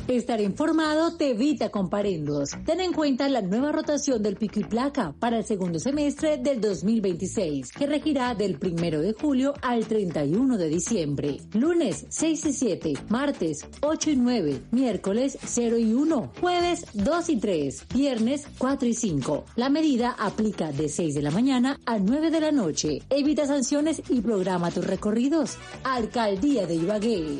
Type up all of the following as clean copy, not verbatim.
Estar informado te evita comparendos. Ten en cuenta la nueva rotación del pico y placa para el segundo semestre del 2026, que regirá del 1 de julio al 31 de diciembre. Lunes 6 y 7, martes 8 y 9, miércoles 0 y 1, jueves 2 y 3, viernes 4 y 5. La medida aplica de 6 de la mañana a 9 de la noche. Evita sanciones y programa tus recorridos. Alcaldía de Ibagué.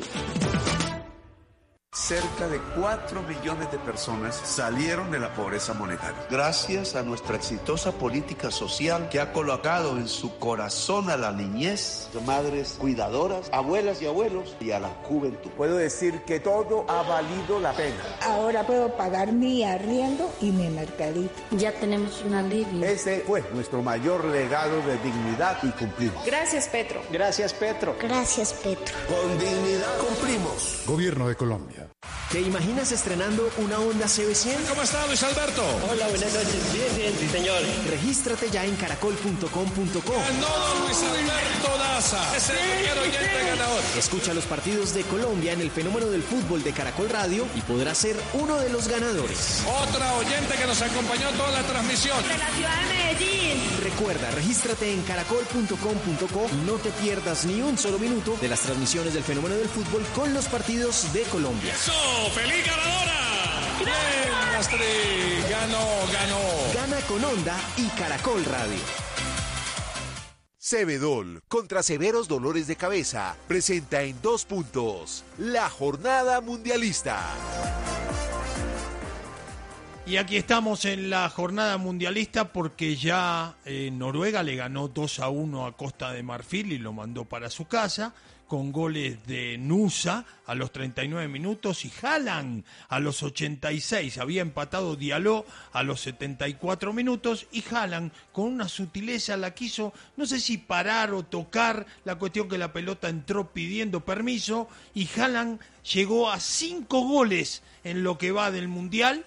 Cerca de 4 millones de personas salieron de la pobreza monetaria. Gracias a nuestra exitosa política social que ha colocado en su corazón a la niñez, madres cuidadoras, abuelas y abuelos y a la juventud. Puedo decir que todo ha valido la pena. Ahora puedo pagar mi arriendo y mi mercadito. Ya tenemos un alivio. Ese fue nuestro mayor legado de dignidad y cumplimos. Gracias, Petro. Gracias, Petro. Gracias, Petro. Con dignidad cumplimos. Gobierno de Colombia. ¿Te imaginas estrenando una Honda CB100? ¿Cómo está, Luis Alberto? Hola, buenas noches. Bien, sí, señor. Regístrate ya en caracol.com.co. Ganó Luis Alberto Daza. Es el primer oyente ganador. Escucha los partidos de Colombia en el fenómeno del fútbol de Caracol Radio y podrás ser uno de los ganadores. Otra oyente que nos acompañó toda la transmisión. De la ciudad de Medellín. Recuerda, regístrate en caracol.com.co y no te pierdas ni un solo minuto de las transmisiones del fenómeno del fútbol con los partidos de Colombia. ¡Eso! ¡Feliz ganadora! ¡Bien, Astrid! ¡Ganó! Gana con Honda y Caracol Radio. Cebedol, contra severos dolores de cabeza, presenta en 2 puntos la Jornada Mundialista. Y aquí estamos en la Jornada Mundialista porque ya Noruega le ganó 2-1 a Costa de Marfil y lo mandó para su casa, con goles de Nusa a los 39 minutos y Haaland a los 86. Había empatado Diallo a los 74 minutos y Haaland con una sutileza la quiso, no sé si parar o tocar, la cuestión que la pelota entró pidiendo permiso y Haaland llegó a 5 goles en lo que va del Mundial.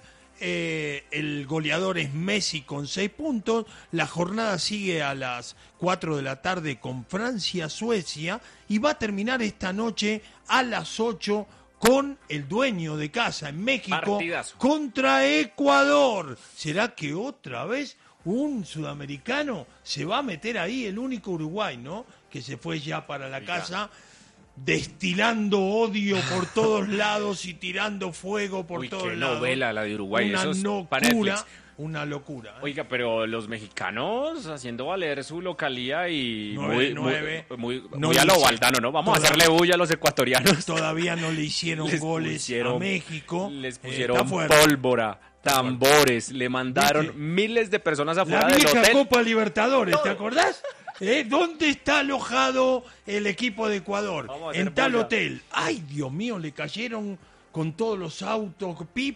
El goleador es Messi con 6 puntos. La jornada sigue a las 4 de la tarde con Francia-Suecia y va a terminar esta noche a las 8 con el dueño de casa en México. Partidazo. Contra Ecuador. ¿Será que otra vez un sudamericano se va a meter ahí? El único Uruguay, ¿no? Que se fue ya para la casa, destilando odio por todos lados y tirando fuego por todos lados. Qué novela la de Uruguay. Una locura. Oiga, pero los mexicanos haciendo valer su localía y muy a lo Valdano, ¿no? Vamos a hacerle bulla a los ecuatorianos. Todavía no le hicieron goles a México. Les pusieron pólvora, tambores, le mandaron miles de personas afuera del hotel. La vieja Copa Libertadores, ¿te acordás? ¿Dónde está alojado el equipo de Ecuador? En tal hotel. Ay, Dios mío, le cayeron con todos los autos, pi,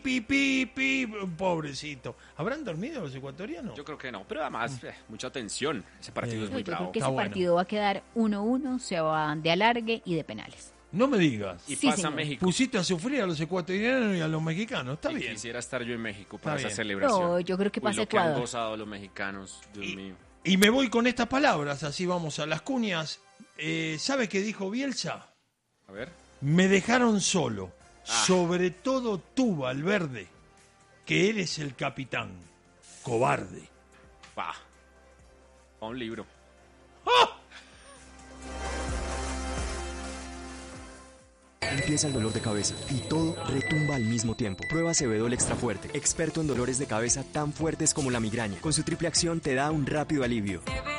pobrecito. ¿Habrán dormido los ecuatorianos? Yo creo que no, pero además mucha tensión. Ese partido es muy bravo. Yo creo que ese partido va a quedar 1-1, se va de alargue y de penales. No me digas. Y sí, pasa señor. México. Pusiste a sufrir a los ecuatorianos y a los mexicanos, está bien. Quisiera estar yo en México para esa celebración. No, yo creo que pasa Ecuador. Lo que han gozado los mexicanos, Dios mío. Y me voy con estas palabras, así vamos a las cuñas. ¿Sabe qué dijo Bielsa? A ver. Me dejaron solo, sobre todo tú, Valverde, que eres el capitán. Cobarde. Va un libro. ¡Ah! Empieza el dolor de cabeza y todo retumba al mismo tiempo. Prueba Cebedol Extra Fuerte, experto en dolores de cabeza tan fuertes como la migraña. Con su triple acción te da un rápido alivio.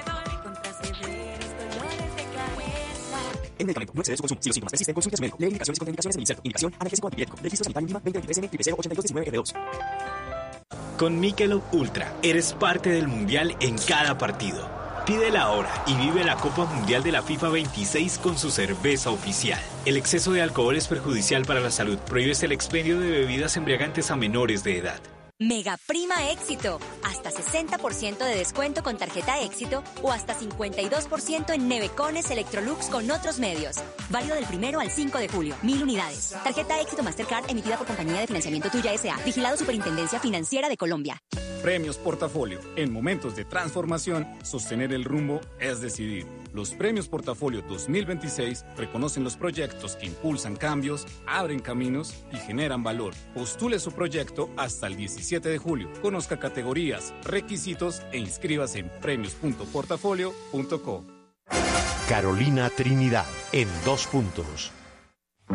En medicamento, no excedes su consumo. Si los síntomas persisten, consulte a su médico. Lee indicaciones y contraindicaciones en el inserto. Indicación analgésico antipirético. Registro sanitario mínima 2023N 08219F2. Con Michelob Ultra eres parte del mundial en cada partido. Pídela ahora y vive la Copa Mundial de la FIFA 26 con su cerveza oficial. El exceso de alcohol es perjudicial para la salud. Prohíbes el expendio de bebidas embriagantes a menores de edad. Mega Prima Éxito. Hasta 60% de descuento con tarjeta Éxito o hasta 52% en nevecones Electrolux con otros medios. Válido del 1 al 5 de julio. 1000 unidades. Tarjeta Éxito Mastercard emitida por Compañía de Financiamiento Tuya S.A. Vigilado Superintendencia Financiera de Colombia. Premios Portafolio. En momentos de transformación, sostener el rumbo es decidir. Los Premios Portafolio 2026 reconocen los proyectos que impulsan cambios, abren caminos y generan valor. Postule su proyecto hasta el 17 de julio. Conozca categorías, requisitos e inscríbase en premios.portafolio.co. Carolina Trinidad, en 2 puntos.